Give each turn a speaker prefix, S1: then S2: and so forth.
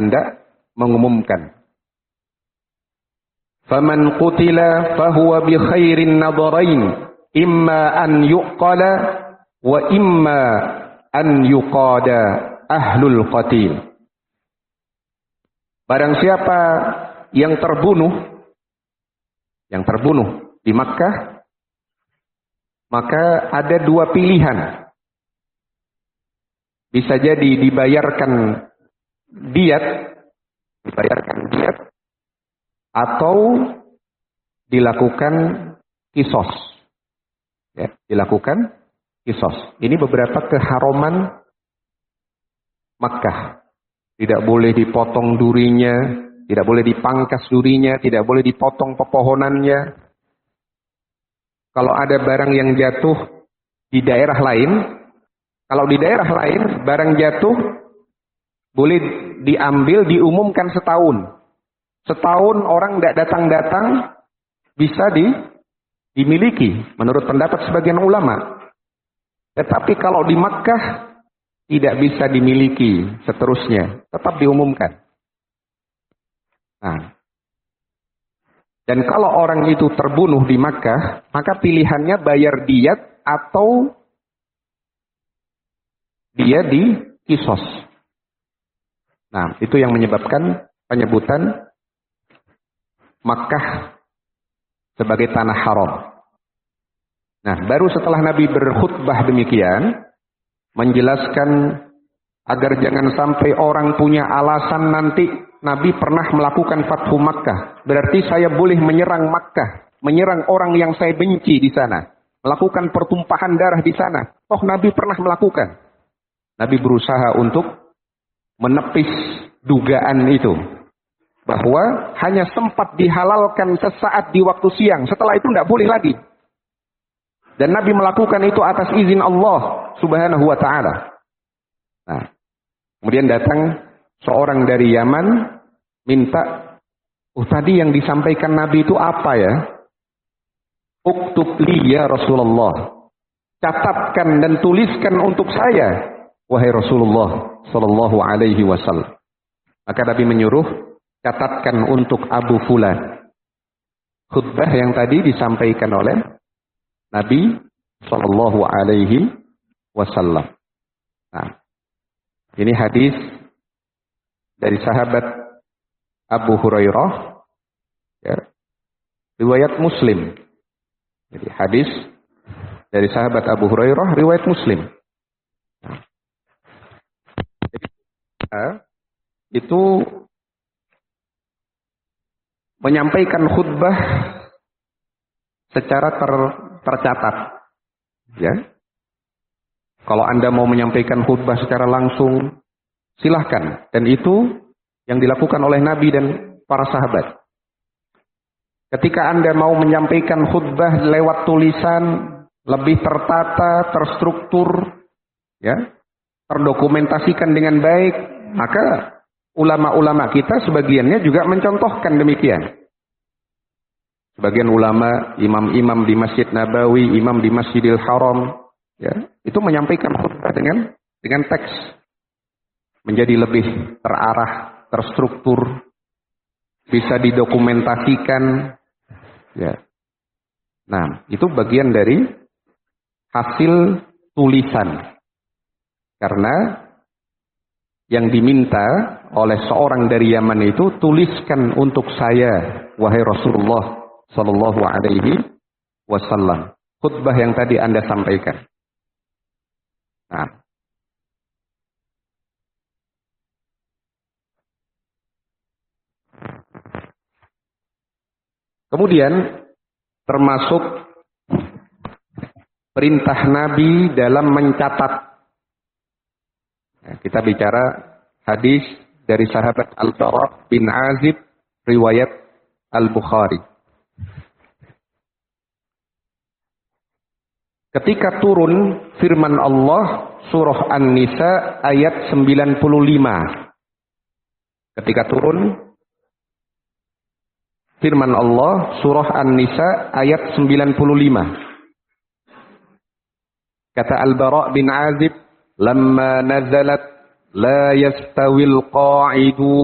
S1: hendak mengumumkan. Faman qutila fahuwa bi khairin nadharain, imma an yuqala wa imma an yuqada ahlul qatil. Barang siapa yang terbunuh di Makkah, maka ada dua pilihan. Bisa jadi dibayarkan diat atau dilakukan kisos. Ya, dilakukan kisos. Ini beberapa keharuman Makkah. Tidak boleh dipotong durinya, tidak boleh dipangkas durinya, tidak boleh dipotong pepohonannya. Kalau ada barang yang jatuh di daerah lain, kalau di daerah lain barang jatuh boleh diambil, diumumkan setahun. Setahun orang tidak datang-datang bisa dimiliki menurut pendapat sebagian ulama. Tetapi kalau di Makkah tidak bisa dimiliki seterusnya, tetap diumumkan. Nah, dan kalau orang itu terbunuh di Makkah, maka pilihannya bayar diat atau dia dikisos. Nah, itu yang menyebabkan penyebutan Makkah sebagai tanah haram. Nah, baru setelah Nabi berkhutbah demikian, menjelaskan agar jangan sampai orang punya alasan nanti Nabi pernah melakukan Fathu Makkah. Berarti saya boleh menyerang Makkah, menyerang orang yang saya benci di sana, melakukan pertumpahan darah di sana. Oh, Nabi pernah melakukan. Nabi berusaha untuk menepis dugaan itu, bahwa hanya sempat dihalalkan sesaat di waktu siang, setelah itu tidak boleh lagi. Dan Nabi melakukan itu atas izin Allah Subhanahu wa ta'ala. Nah, kemudian datang seorang dari Yaman minta, tadi yang disampaikan Nabi itu apa ya? Uktub li ya Rasulullah. Catatkan dan tuliskan untuk saya, wahai Rasulullah sallallahu alaihi wasallam. Maka Nabi menyuruh, catatkan untuk Abu Fulan. Khutbah yang tadi disampaikan oleh Nabi sallallahu alaihi wasallam. Nah, ini hadis dari sahabat Abu Hurairah, ya, riwayat Muslim. Jadi hadis dari sahabat Abu Hurairah, riwayat Muslim. Nah, jadi, itu menyampaikan khutbah secara tercatat. Ya, kalau Anda mau menyampaikan khutbah secara langsung, silahkan. Dan itu yang dilakukan oleh Nabi dan para sahabat. Ketika Anda mau menyampaikan khutbah lewat tulisan, lebih tertata, terstruktur, ya, terdokumentasikan dengan baik, maka ulama-ulama kita sebagiannya juga mencontohkan demikian. Sebagian ulama, imam-imam di Masjid Nabawi, imam di Masjidil Haram, ya, itu menyampaikan khutbah dengan teks menjadi lebih terarah, terstruktur, bisa didokumentasikan, ya. Nah, itu bagian dari hasil tulisan. Karena yang diminta oleh seorang dari Yaman itu, tuliskan untuk saya, wahai Rasulullah sallallahu alaihi wasallam, khutbah yang tadi Anda sampaikan. Nah, kemudian termasuk perintah Nabi dalam mencatat. Nah, kita bicara hadis dari sahabat Al-Bara bin Azib, riwayat Al-Bukhari. Ketika turun firman Allah surah An-Nisa ayat 95. Ketika turun firman Allah surah An-Nisa ayat 95. Kata Al-Bara bin Azib, "Lamma nazalat la yastawil qa'idu